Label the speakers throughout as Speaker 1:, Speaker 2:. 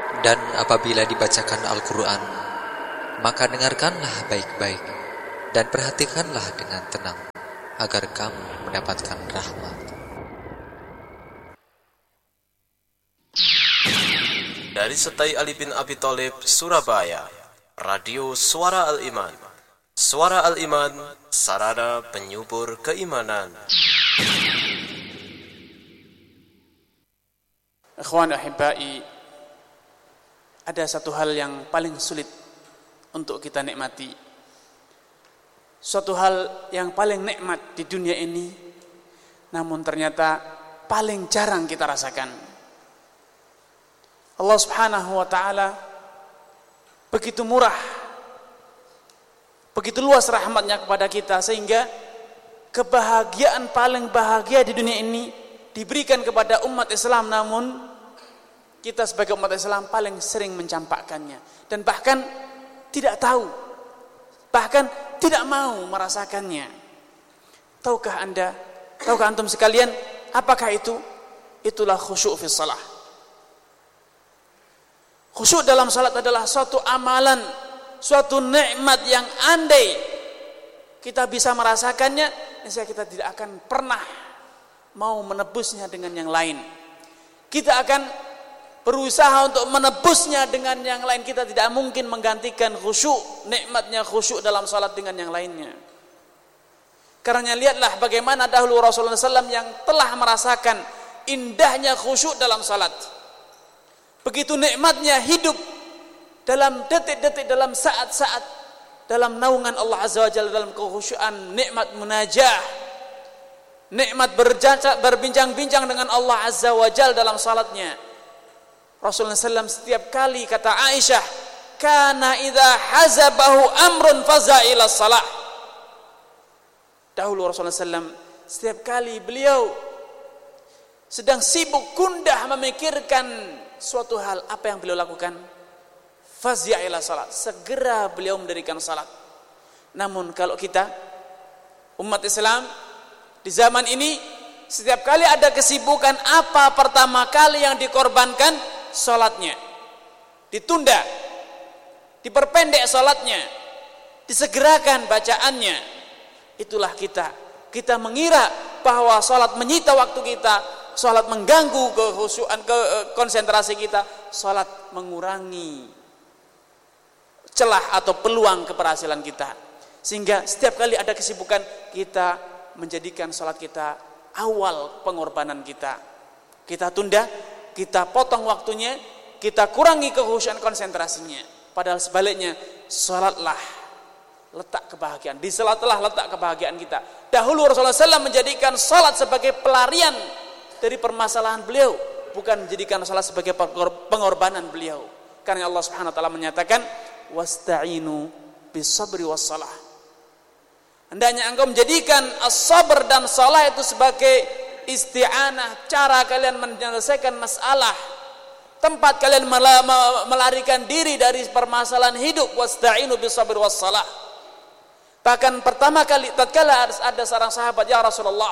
Speaker 1: Dan apabila dibacakan Al-Quran, maka dengarkanlah baik-baik dan perhatikanlah dengan tenang, agar kamu mendapatkan rahmat.
Speaker 2: Dari Setai Ali bin Abi Thalib, Surabaya, Radio Suara Al-Iman. Suara Al-Iman, sarana penyubur keimanan.
Speaker 3: Ikhwan ahibbai, ada satu hal yang paling sulit untuk kita nikmati. Suatu hal yang paling nikmat di dunia ini, namun ternyata paling jarang kita rasakan. Allah Subhanahu wa ta'ala begitu murah, begitu luas rahmatnya kepada kita, sehingga kebahagiaan paling bahagia di dunia ini diberikan kepada umat Islam, namun kita sebagai umat Islam paling sering mencampakkannya dan bahkan tidak tahu, bahkan tidak mau merasakannya. Tahukah Anda, tahukah antum sekalian, apakah itu? Itulah khusyuk fi shalah. Khusyuk dalam salat adalah suatu amalan, suatu nikmat yang andai kita bisa merasakannya, niscaya kita tidak akan pernah mau menebusnya dengan yang lain. Kita akan berusaha untuk menebusnya dengan yang lain. Kita tidak mungkin menggantikan khusyuk, nikmatnya khusyuk dalam salat dengan yang lainnya. Karena lihatlah bagaimana dahulu Rasulullah SAW yang telah merasakan indahnya khusyuk dalam salat. Begitu nikmatnya hidup dalam detik-detik, dalam saat-saat, dalam naungan Allah Azza wa Jalla, dalam kekhusyuan, nikmat munajah, nikmat berbincang-bincang dengan Allah Azza wa Jalla dalam salatnya. Rasulullah SAW setiap kali, kata Aisyah, kana idza hazabahu amrun faza ila salah. Dahulu Rasulullah SAW setiap kali beliau sedang sibuk gundah memikirkan suatu hal, apa yang beliau lakukan? Fazia ila salat, segera beliau mendirikan salat. Namun kalau kita umat Islam di zaman ini, setiap kali ada kesibukan, apa pertama kali yang dikorbankan? Salatnya ditunda, diperpendek salatnya, disegerakan bacaannya. Itulah kita mengira bahwa salat menyita waktu kita, salat mengganggu kekhusyuan, konsentrasi kita, salat mengurangi celah atau peluang keberhasilan kita. Sehingga setiap kali ada kesibukan, kita menjadikan salat kita awal pengorbanan kita. Kita tunda, kita potong waktunya, kita kurangi kekhusyuan konsentrasinya. Padahal sebaliknya, salatlah letak kebahagiaan. Di salatlah letak kebahagiaan kita. Dahulu Rasulullah SAW menjadikan salat sebagai pelarian dari permasalahan beliau, bukan menjadikan salat sebagai pengorbanan beliau. Karena Allah Subhanahu wa taala menyatakan, wasta'inu bis-sabri was-salah. Hendaknya engkau menjadikan as-sabr dan salah itu sebagai isti'anah, cara kalian menyelesaikan masalah, tempat kalian melarikan diri dari permasalahan hidup. Wasta'inu bis-sabri was-salah. Bahkan pertama kali tatkala ada seorang sahabat, ya Rasulullah,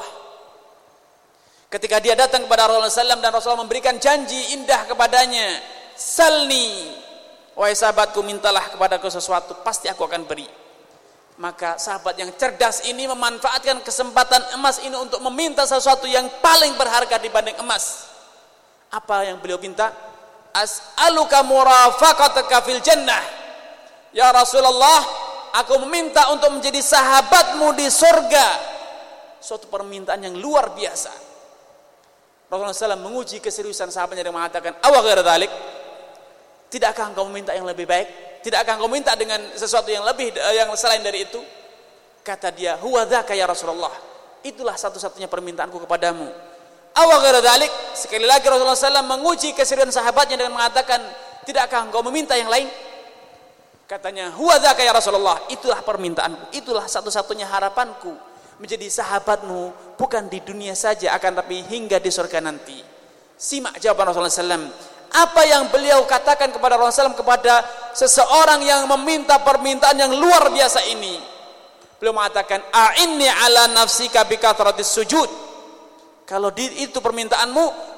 Speaker 3: ketika dia datang kepada Rasulullah SAW dan Rasulullah memberikan janji indah kepadanya, salni, wahai sahabatku, mintalah kepadaku sesuatu, pasti aku akan beri. Maka sahabat yang cerdas ini memanfaatkan kesempatan emas ini untuk meminta sesuatu yang paling berharga dibanding emas. Apa yang beliau minta? As'aluka murafaqataka fil jannah. Ya Rasulullah, aku meminta untuk menjadi sahabatmu di surga. Suatu permintaan yang luar biasa. Rasulullah SAW menguji keseriusan sahabatnya dengan mengatakan, awa ghaira dzalik, tidakkah engkau meminta yang lebih baik? Tidakkah engkau minta dengan sesuatu yang lebih, yang selain dari itu? Kata dia, huwa dzaka ya Rasulullah, itulah satu-satunya permintaanku kepadamu. Awa ghaira dzalik, sekali lagi Rasulullah SAW menguji keseriusan sahabatnya dengan mengatakan, tidakkah engkau meminta yang lain? Katanya, huwa dzaka ya Rasulullah, itulah permintaanku, itulah satu-satunya harapanku, menjadi sahabatmu, bukan di dunia saja, akan tapi hingga di surga nanti. Simak jawaban Rasulullah SAW. Apa yang beliau katakan kepada Rasulullah SAW, kepada seseorang yang meminta permintaan yang luar biasa ini. Beliau mengatakan, a'inni ala nafsika bi kathratis sujud. Kalau itu permintaanmu,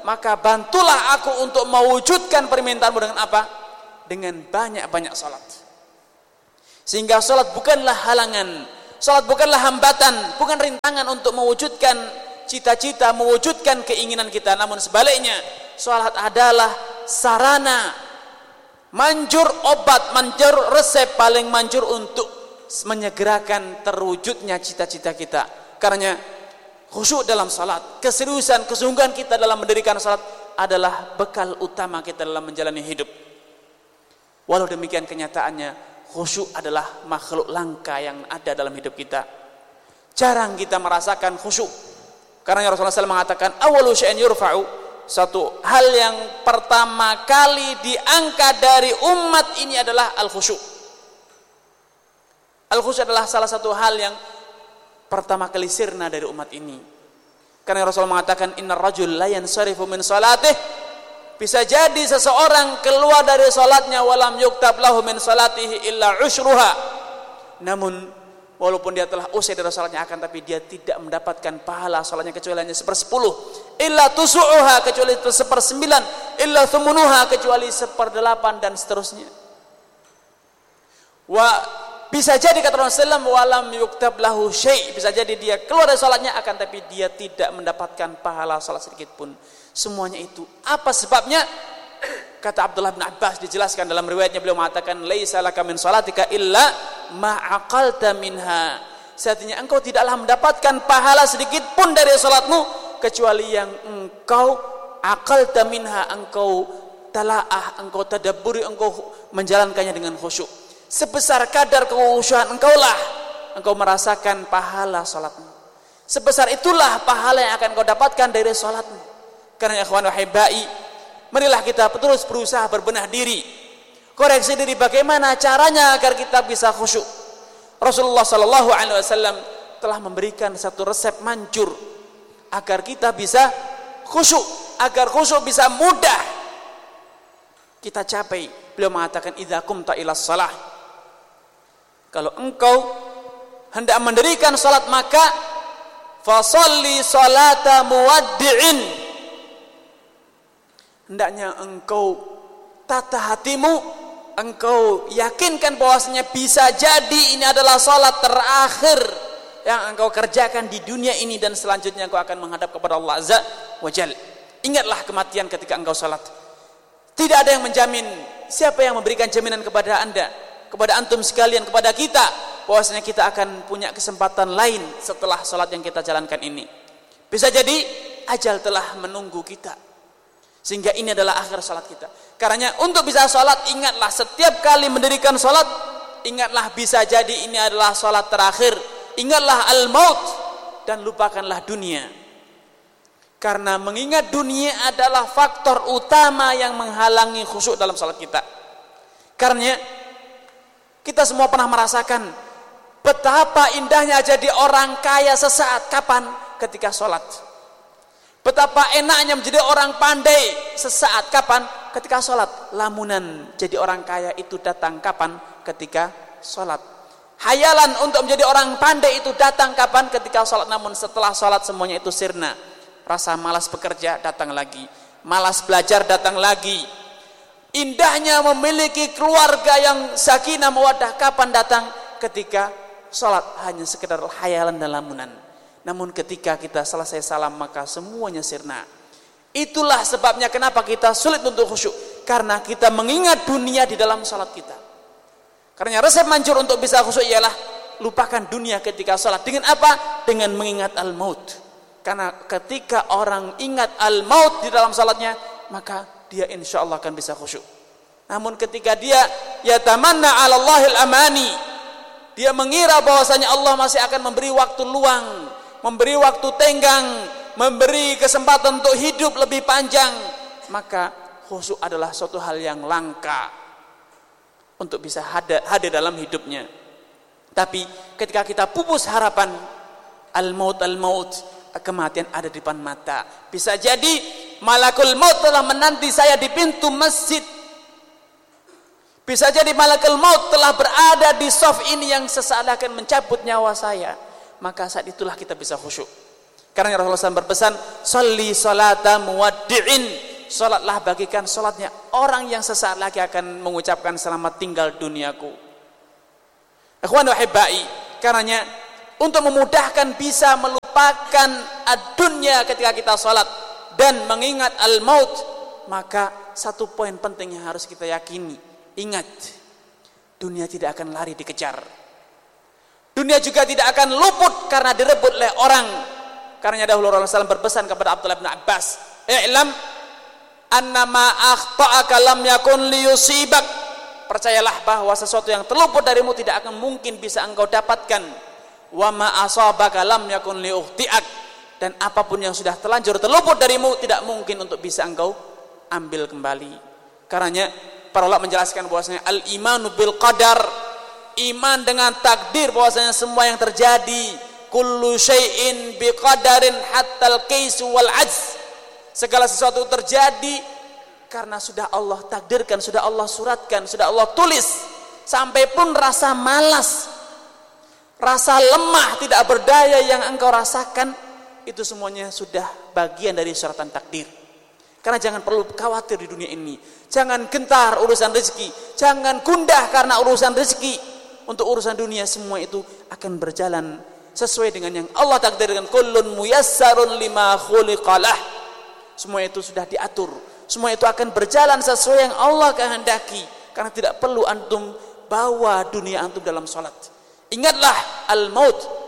Speaker 3: maka bantulah aku untuk mewujudkan permintaanmu dengan apa? Dengan banyak-banyak salat. Sehingga salat bukanlah halangan, salat bukanlah hambatan, bukan rintangan untuk mewujudkan cita-cita, mewujudkan keinginan kita. Namun sebaliknya, salat adalah sarana, manjur obat, manjur resep paling manjur untuk menyegerakan terwujudnya cita-cita kita. Karena khusyuk dalam salat, keseriusan, kesungguhan kita dalam mendirikan salat adalah bekal utama kita dalam menjalani hidup. Walau demikian kenyataannya, khusyuk adalah makhluk langka yang ada dalam hidup kita. Jarang kita merasakan khusyuk. Karena Rasulullah SAW mengatakan, awalu syai'in yurfa'u, satu hal yang pertama kali diangkat dari umat ini adalah al-khusyuk. Al-khusyuk adalah salah satu hal yang pertama kali sirna dari umat ini. Karena Rasulullah mengatakan, innar rajul la yansarifu min salatih, bisa jadi seseorang keluar dari salatnya walam yuktab lahu min salatihi illa usyruha. Namun walaupun dia telah usai dari salatnya, akan tapi dia tidak mendapatkan pahala salatnya kecuali hanya 1/10. Illa tusu'uha, kecuali 1/9. Illa thumunuha, kecuali 1/8, dan seterusnya. Bisa jadi kata Rasulullah SAW, walam yuktab lahu syai', bisa jadi dia keluar dari salatnya akan tapi dia tidak mendapatkan pahala salat sedikit pun. Semuanya itu apa sebabnya? Kata Abdullah bin Abbas, dijelaskan dalam riwayatnya, beliau mengatakan, laisa laka min salatika illa ma aqalta minha. Artinya engkau tidaklah mendapatkan pahala sedikit pun dari salatmu kecuali yang engkau aqalta minha, engkau talaah, engkau tadabburi, engkau menjalankannya dengan khusyuk. Sebesar kadar kekhusyukan engkau merasakan pahala salatmu. Sebesar itulah pahala yang akan engkau dapatkan dari salatmu. Karena ikhwan wahibai, marilah kita terus berusaha berbenah diri, koreksi diri bagaimana caranya agar kita bisa khusyuk. Rasulullah SAW telah memberikan satu resep manjur agar kita bisa khusyuk, agar khusyuk bisa mudah kita capai. Beliau mengatakan, idza qumta ila shalah, kalau engkau hendak mendirikan salat maka fasalli salata muwaddi'in, hendaknya engkau tata hatimu, engkau yakinkan bahwasanya bisa jadi ini adalah salat terakhir yang engkau kerjakan di dunia ini, dan selanjutnya engkau akan menghadap kepada Allah Azza wa Jal. Ingatlah kematian ketika engkau salat. Tidak ada yang menjamin. Siapa yang memberikan jaminan kepada anda, kepada antum sekalian, kepada kita, bahwasanya kita akan punya kesempatan lain setelah salat yang kita jalankan ini? Bisa jadi ajal telah menunggu kita, sehingga ini adalah akhir salat kita. Karena untuk bisa salat, ingatlah setiap kali mendirikan salat, ingatlah bisa jadi ini adalah salat terakhir. Ingatlah al-maut dan lupakanlah dunia. Karena mengingat dunia adalah faktor utama yang menghalangi khusyuk dalam salat kita. Karena kita semua pernah merasakan betapa indahnya jadi orang kaya sesaat. Kapan? Ketika salat. Betapa enaknya menjadi orang pandai sesaat. Kapan? Ketika salat. Lamunan jadi orang kaya itu datang kapan? Ketika salat. Hayalan untuk menjadi orang pandai itu datang kapan? Ketika salat. Namun setelah salat semuanya itu sirna. Rasa malas bekerja datang lagi, malas belajar datang lagi. Indahnya memiliki keluarga yang sakinah mawaddah kapan datang? Ketika salat hanya sekedar hayalan dan lamunan. Namun ketika kita selesai salam maka semuanya sirna. Itulah sebabnya kenapa kita sulit untuk khusyuk, karena kita mengingat dunia di dalam salat kita. Karena resep manjur untuk bisa khusyuk ialah lupakan dunia ketika salat. Dengan apa? Dengan mengingat al-maut. Karena ketika orang ingat al-maut di dalam salatnya, maka dia insya Allah akan bisa khusyuk. Namun ketika dia yatamanna 'ala Allahil amani, dia mengira bahwasanya Allah masih akan memberi waktu luang, memberi waktu tenggang, memberi kesempatan untuk hidup lebih panjang, maka khusyuk adalah suatu hal yang langka untuk bisa hadir dalam hidupnya. Tapi ketika kita pupus harapan al-maut, kematian ada di depan mata. Bisa jadi malakul maut telah menanti saya di pintu masjid. Bisa jadi malakul maut telah berada di shaf ini yang sesaat akan mencabut nyawa saya. Maka saat itulah kita bisa khusyuk. Karena Rasulullah SAW berpesan, "Sholli sholata muwaddi'in." Salatlah bagikan salatnya orang yang sesaat lagi akan mengucapkan selamat tinggal duniaku. Ikhwan wa hibbai, karenanya untuk memudahkan bisa melupakan ad-dunya ketika kita salat dan mengingat al-maut, maka satu poin penting yang harus kita yakini, ingat, dunia tidak akan lari dikejar. Dunia juga tidak akan luput karena direbut oleh orang. Karena dahulu Rasulullah SAW berpesan kepada Abdullah bin Abbas, "I'lam annama akhta'aka lam yakun liyusibak." Percayalah bahwa sesuatu yang terluput darimu tidak akan mungkin bisa engkau dapatkan. Wa ma asabaka lam yakun liukhti'ak. Dan apapun yang sudah terlanjur terluput darimu tidak mungkin untuk bisa engkau ambil kembali. Karenanya para ulama menjelaskan bahwasanya al-imanu bil qadar, iman dengan takdir, bahwasanya semua yang terjadi, kullu syai'in biqadarin hatta al-qais wal ajz. Segala sesuatu terjadi karena sudah Allah takdirkan, sudah Allah suratkan, sudah Allah tulis. Sampai pun rasa malas, rasa lemah, tidak berdaya yang engkau rasakan, itu semuanya sudah bagian dari suratan takdir. Karena jangan perlu khawatir di dunia ini. Jangan gentar urusan rezeki, jangan gundah karena urusan rezeki. Untuk urusan dunia semua itu akan berjalan sesuai dengan yang Allah takdirkan. Kullun muyassarun lima khuliqalah. Semua itu sudah diatur. Semua itu akan berjalan sesuai yang Allah kehendaki. Karena tidak perlu antum bawa dunia antum dalam salat. Ingatlah al-maut.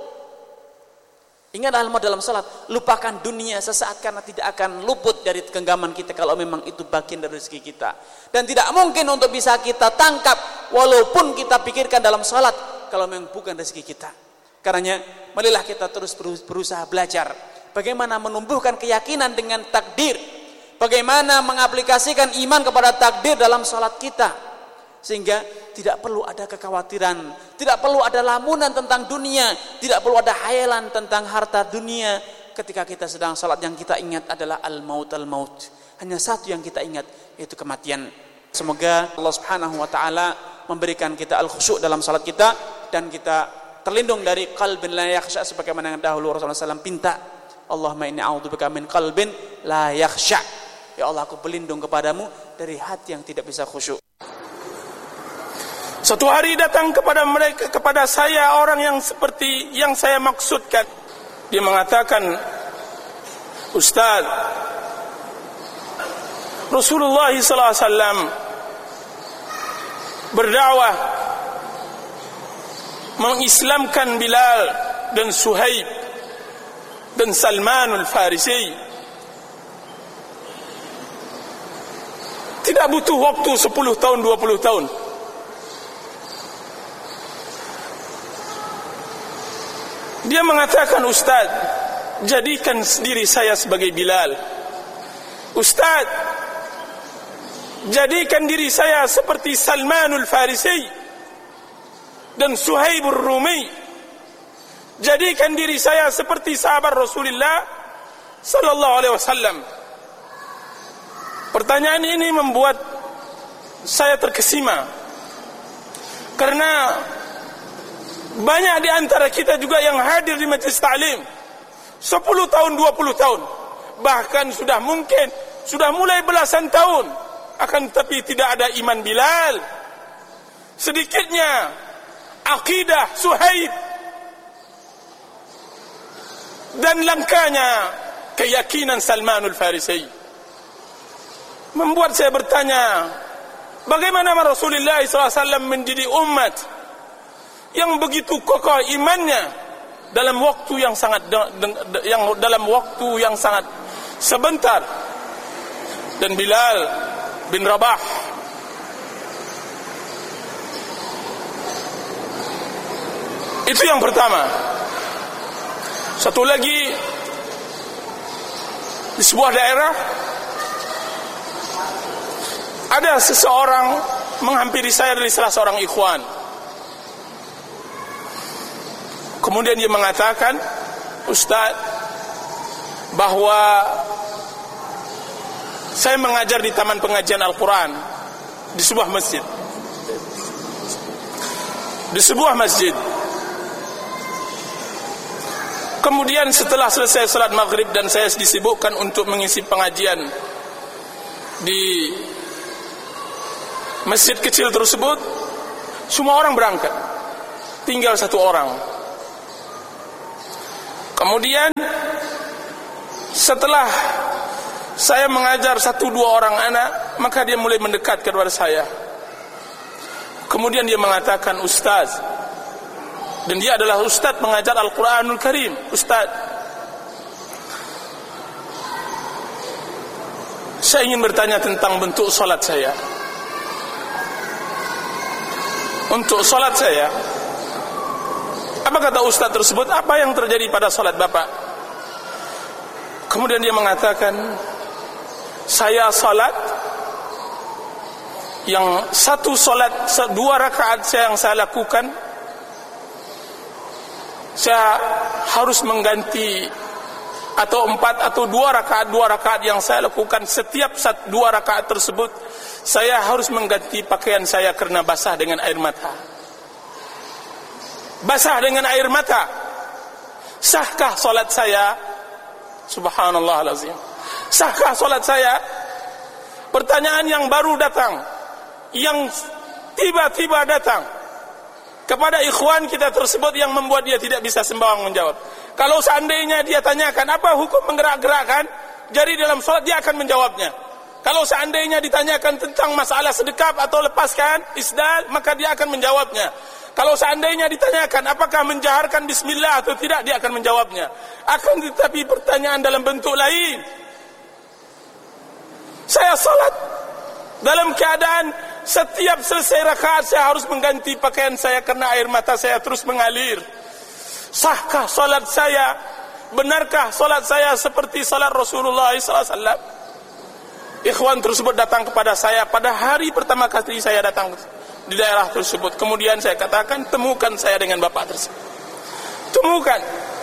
Speaker 3: Ingatlah al-maut dalam salat. Lupakan dunia sesaat karena tidak akan luput dari genggaman kita kalau memang itu bagian dari rezeki kita. Dan tidak mungkin untuk bisa kita tangkap walaupun kita pikirkan dalam salat kalau memang bukan rezeki kita. Karenanya marilah kita terus berusaha belajar bagaimana menumbuhkan keyakinan dengan takdir, bagaimana mengaplikasikan iman kepada takdir dalam salat kita, sehingga tidak perlu ada kekhawatiran, tidak perlu ada lamunan tentang dunia, tidak perlu ada hayalan tentang harta dunia. Ketika kita sedang salat, yang kita ingat adalah al-maut, al-maut. Hanya satu yang kita ingat, yaitu kematian. Semoga Allah Subhanahu wa taala memberikan kita al-khusyuk dalam salat kita, dan kita terlindung dari qalbin la yakhsha, sebagaimana yang dahulu Rasulullah SAW pinta, Allahumma inni a'udzubika min qalbin la yakhsha. Ya Allah, aku berlindung kepadamu dari hati yang tidak bisa khusyuk.
Speaker 4: Suatu hari datang kepada saya orang yang seperti yang saya maksudkan. Dia mengatakan, "Ustaz, Rasulullah SAW berdakwah mengislamkan Bilal dan Suhaib dan Salman al-Farisi. Tidak butuh waktu 10 tahun, 20 tahun. Dia mengatakan, Ustaz, jadikan diri saya sebagai Bilal. Ustaz, jadikan diri saya seperti Salmanul Farisi dan Suhaibur Rumi. Jadikan diri saya seperti sahabat Rasulullah sallallahu alaihi wasallam. Pertanyaan ini membuat saya terkesima, karena banyak di antara kita juga yang hadir di majlis ta'lim 10 tahun, 20 tahun, bahkan sudah mulai belasan tahun, akan tetapi tidak ada iman Bilal, sedikitnya akidah Suhaib, dan langkanya keyakinan Salmanul Farisi. Membuat saya bertanya, bagaimana Rasulullah SAW menjadi umat yang begitu kokoh imannya dalam waktu yang sangat sebentar. Dan Bilal bin Rabah itu yang pertama. Satu lagi, di sebuah daerah ada seseorang menghampiri saya dari salah seorang ikhwan. Kemudian dia mengatakan, Ustaz, bahwa saya mengajar di taman pengajian Al-Quran di sebuah masjid. Kemudian setelah selesai salat maghrib dan saya disibukkan untuk mengisi pengajian di masjid kecil tersebut, semua orang berangkat, tinggal satu orang. Kemudian setelah saya mengajar 1-2 orang anak, maka dia mulai mendekat kepada saya. Kemudian dia mengatakan, Ustaz, dan dia adalah ustaz mengajar Al-Quranul Karim. Ustaz, saya ingin bertanya tentang bentuk salat saya. Untuk salat saya, apa kata ustaz tersebut? Apa yang terjadi pada salat Bapak? Kemudian dia mengatakan, saya salat yang 2 rakaat yang saya lakukan, saya harus mengganti, atau 4 atau 2 rakaat yang saya lakukan, setiap 2 rakaat tersebut saya harus mengganti pakaian saya karena basah dengan air mata. Basah dengan air mata. Sahkah salat saya? Subhanallah alazim. Sahkah salat saya? Pertanyaan yang baru datang, yang tiba-tiba datang kepada ikhwan kita tersebut, yang membuat dia tidak bisa sembarang menjawab. Kalau seandainya dia tanyakan apa hukum menggerak-gerakkan jari dalam salat, dia akan menjawabnya. Kalau seandainya ditanyakan tentang masalah sedekap atau lepaskan isdal, maka dia akan menjawabnya. Kalau seandainya ditanyakan apakah menjaharkan bismillah atau tidak, dia akan menjawabnya. Akan tetapi pertanyaan dalam bentuk lain. Saya salat dalam keadaan setiap selesai rakaat saya harus mengganti pakaian saya karena air mata saya terus mengalir. Sahkah salat saya? Benarkah salat saya seperti salat Rasulullah SAW? Ikhwan tersebut datang kepada saya pada hari pertama kali saya datang di daerah tersebut. Kemudian saya katakan, temukan saya dengan bapak tersebut. Temukan.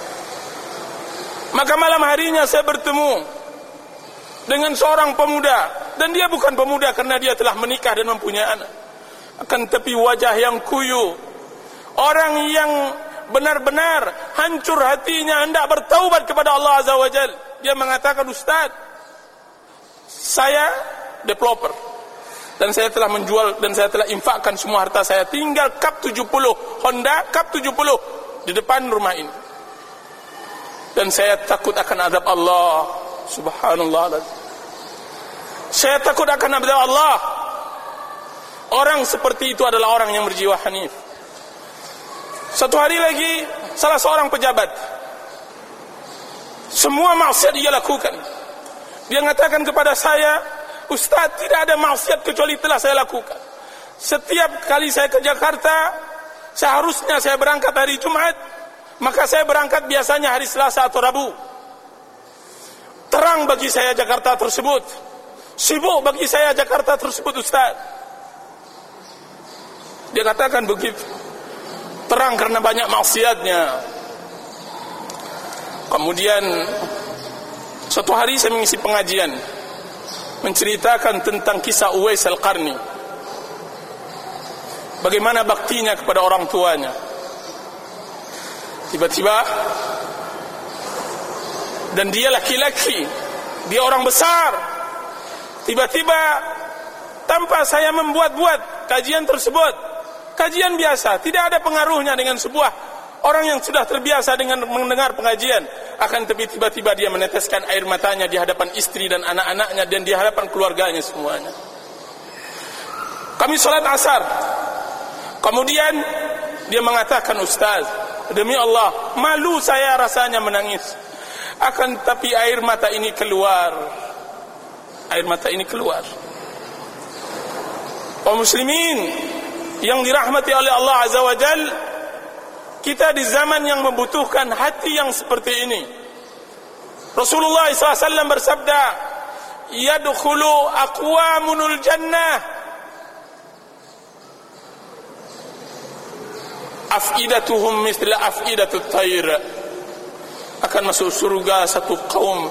Speaker 4: Maka malam harinya saya bertemu dengan seorang pemuda, dan dia bukan pemuda karena dia telah menikah dan mempunyai anak, akan tapi wajah yang kuyu, orang yang benar-benar hancur hatinya hendak bertaubat kepada Allah Azza wa Jal. Dia mengatakan, Ustaz, saya developer dan saya telah menjual dan saya telah infakkan semua harta saya, tinggal Cup 70 Honda Cup 70 di depan rumah ini, dan saya takut akan azab Allah. Subhanallah, saya takut akan azab Allah. Orang seperti itu adalah orang yang berjiwa hanif. Satu hari lagi, salah seorang pejabat, semua maksiat dia lakukan. Dia mengatakan kepada saya, Ustaz, tidak ada maksiat kecuali telah saya lakukan. Setiap kali saya ke Jakarta, seharusnya saya berangkat hari Jumat, maka saya berangkat biasanya hari Selasa atau Rabu. Terang bagi saya Jakarta tersebut, sibuk bagi saya Jakarta tersebut, Ustaz. Dia katakan begitu. Terang karena banyak maksiatnya. Kemudian suatu hari saya mengisi pengajian menceritakan tentang kisah Uwais Al-Qarni, bagaimana baktinya kepada orang tuanya. Tiba-tiba, dan dia laki-laki, dia orang besar, tiba-tiba tanpa saya membuat-buat kajian tersebut, kajian biasa, tidak ada pengaruhnya dengan sebuah orang yang sudah terbiasa dengan mendengar pengajian, akan tapi tiba-tiba dia meneteskan air matanya di hadapan istri dan anak-anaknya dan di hadapan keluarganya semuanya. Kami sholat asar, kemudian dia mengatakan, Ustaz, demi Allah, malu saya rasanya menangis, akan tapi air mata ini keluar. Air mata ini keluar. Kaum muslimin yang dirahmati oleh Allah Azza wa Jal, kita di zaman yang membutuhkan hati yang seperti ini. Rasulullah SAW bersabda, yadkhulu aqwamunul jannah afidatuhum mithla afidatut tayr. Akan masuk surga satu kaum,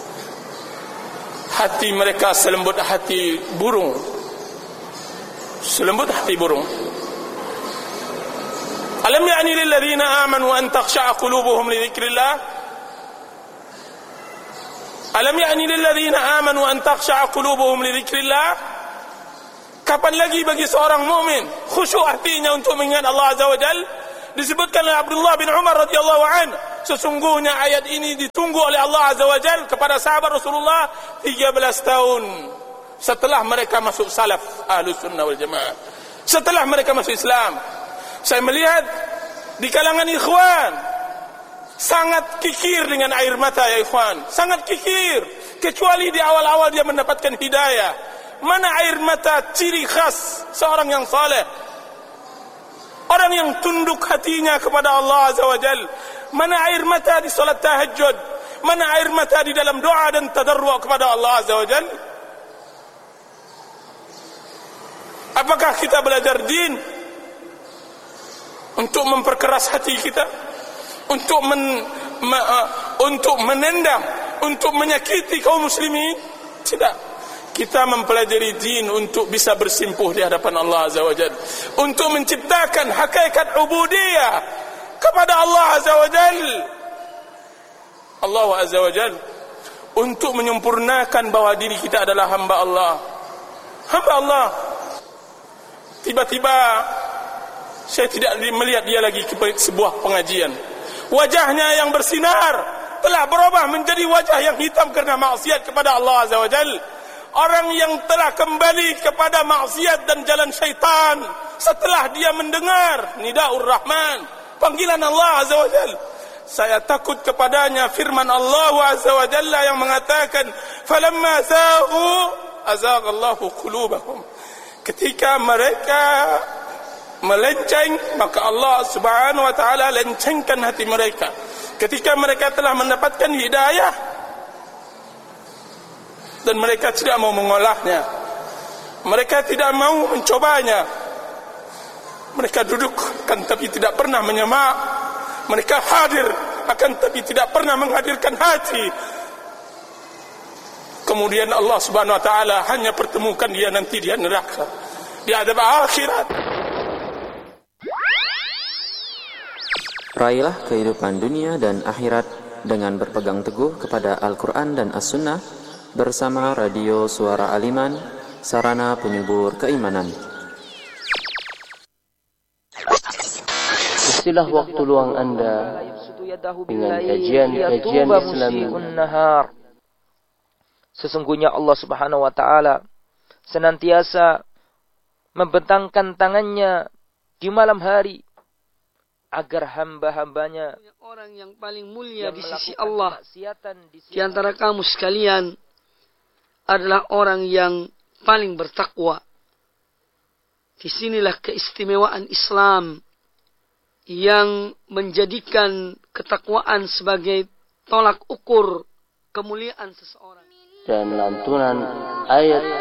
Speaker 4: hati mereka selembut hati burung. Selembut hati burung. Alam ya'ni lil ladzina amanu an takhsha'a qulubuhum li dzikrillah? Alam ya'ni lil ladzina amanu an takhsha'a qulubuhum li dzikrillah? Kapan lagi bagi seorang mukmin khusyuk hatinya untuk mengingat Allah Azza wa Jalla? Disebutkan oleh Abdullah bin Umar radhiyallahu anhu, sesungguhnya ayat ini ditunggu oleh Allah Azza wa Jalla kepada sahabat Rasulullah 13 tahun setelah mereka masuk salaf Ahlus Sunnah wal Jamaah, setelah mereka masuk Islam. Saya melihat di kalangan ikhwan sangat kikir dengan air mata, ya ikhwan, sangat kikir, kecuali di awal-awal dia mendapatkan hidayah. Mana air mata ciri khas seorang yang saleh, orang yang tunduk hatinya kepada Allah Azza wa Jal? Mana air mata di salat tahajud? Mana air mata di dalam doa dan tadarru' kepada Allah Azza wa Jal? Apakah kita belajar din untuk memperkeras hati kita, untuk menendam, untuk menyakiti kaum muslimin? Tidak. Kita mempelajari din untuk bisa bersimpuh di hadapan Allah Azza wa Jal, untuk menciptakan hakikat ubudiyah kepada Allah Azza wa Jal. Allah Azza wa Jal, untuk menyempurnakan bahwa diri kita adalah hamba Allah. Hamba Allah. Tiba-tiba saya tidak melihat dia lagi ke sebuah pengajian. Wajahnya yang bersinar telah berubah menjadi wajah yang hitam karena maksiat kepada Allah Azza wa Jal. Orang yang telah kembali kepada maksiat dan jalan syaitan setelah dia mendengar Nidaur Rahman, panggilan Allah Azza wa Jalla. Saya takut kepadanya firman Allah Azza wa Jalla yang mengatakan, "Falamma zaghu azaghallahu qulubahum." Ketika mereka melenceng, maka Allah Subhanahu wa taala lencengkan hati mereka. Ketika mereka telah mendapatkan hidayah dan mereka tidak mau mengolahnya, mereka tidak mau mencobanya, mereka duduk kan tapi tidak pernah menyemak, mereka hadir akan tapi tidak pernah menghadirkan hati. Kemudian Allah Subhanahu wa taala hanya pertemukan dia nanti di neraka, di adab akhirat.
Speaker 5: Raihlah kehidupan dunia dan akhirat dengan berpegang teguh kepada Al-Quran dan As-Sunnah bersama Radio Suara Al-Iman, sarana penyubur keimanan.
Speaker 6: Istilah waktu luang Anda dengan kajian-kajian Islami. Sesungguhnya Allah Subhanahu wa taala senantiasa membentangkan tangannya di malam hari agar hamba-hambanya,
Speaker 7: orang yang paling mulia di sisi Allah di antara kamu sekalian adalah orang yang paling bertakwa. Disinilah keistimewaan Islam yang menjadikan ketakwaan sebagai tolak ukur kemuliaan seseorang.
Speaker 6: Dan lantunan ayat